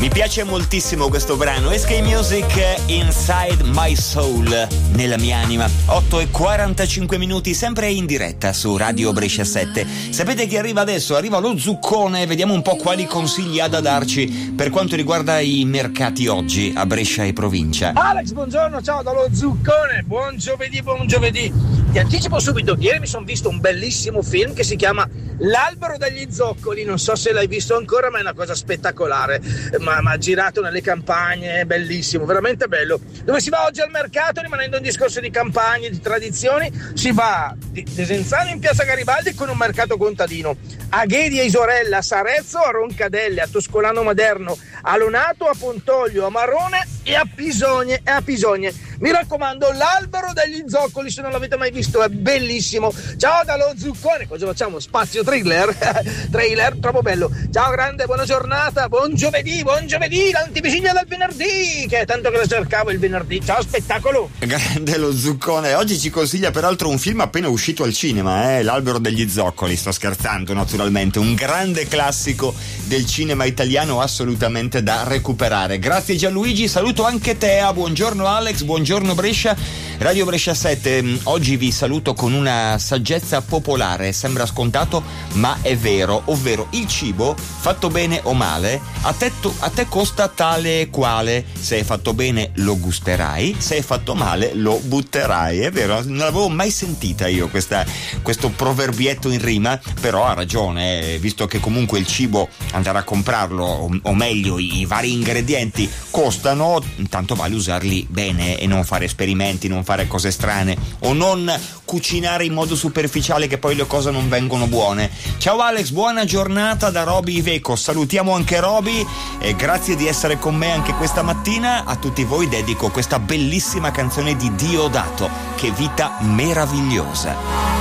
Mi piace moltissimo questo brano, SK Music, Inside My Soul, nella mia anima. 8:45, sempre in diretta su Radio Brescia 7. Sapete che arriva adesso? Arriva lo Zuccone, vediamo un po' quali consigli ha da darci per quanto riguarda i mercati oggi a Brescia e provincia. Alex, buongiorno, ciao dallo Zuccone, buon giovedì. Ti anticipo subito, ieri mi sono visto un bellissimo film che si chiama L'albero degli zoccoli, non so se l'hai visto ancora, ma è una cosa spettacolare, ma girato nelle campagne, è bellissimo, veramente bello. Dove si va oggi al mercato, rimanendo in discorso di campagne, di tradizioni, si va a Desenzano in piazza Garibaldi con un mercato contadino, a Ghedi, a Isorella, a Sarezzo, a Roncadelle, a Toscolano Maderno, a Lonato, a Pontoglio, a Marrone e a Pisogne. Mi raccomando, l'albero degli zoccoli, se non l'avete mai visto, è bellissimo. Ciao dallo Zuccone. Cosa facciamo? Spazio trailer, troppo bello. Ciao grande, buona giornata, buon giovedì, l'antivigilia del venerdì, che è tanto che lo cercavo il venerdì. Ciao, spettacolo. Grande lo Zuccone. Oggi ci consiglia peraltro un film appena uscito al cinema, L'albero degli zoccoli. Sto scherzando, naturalmente. Un grande classico del cinema italiano, assolutamente da recuperare. Grazie Gianluigi, saluto anche Tea. Buongiorno Alex, buongiorno Brescia. Radio Brescia 7, oggi vi saluto con una saggezza popolare, sembra scontato ma è vero, ovvero il cibo, fatto bene o male, a te costa tale e quale. Se è fatto bene lo gusterai, se è fatto male lo butterai. È vero, non l'avevo mai sentita io questo proverbietto in rima, però ha ragione, visto che comunque il cibo, andare a comprarlo, o meglio i vari ingredienti costano, intanto vale usarli bene e non fare esperimenti, non fare cose strane o non cucinare in modo superficiale che poi le cose non vengono buone. Ciao Alex, buona giornata da Roby Iveco. Salutiamo anche Roby e grazie di essere con me anche questa mattina. A tutti voi dedico questa bellissima canzone di Diodato, Che vita meravigliosa.